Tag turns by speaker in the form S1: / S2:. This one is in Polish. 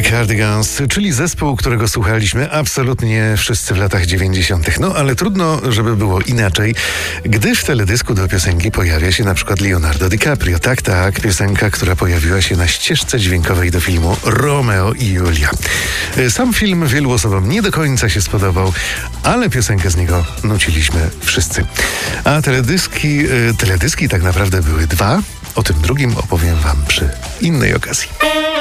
S1: The Cardigans, czyli zespół, którego słuchaliśmy absolutnie wszyscy w latach 90. No ale trudno, żeby było inaczej, gdy w teledysku do piosenki pojawia się na przykład Leonardo DiCaprio. Tak, piosenka, która pojawiła się na ścieżce dźwiękowej do filmu Romeo i Julia. Sam film wielu osobom nie do końca się spodobał, ale piosenkę z niego nuciliśmy wszyscy. A teledyski tak naprawdę były dwa. O tym drugim opowiem wam przy innej okazji.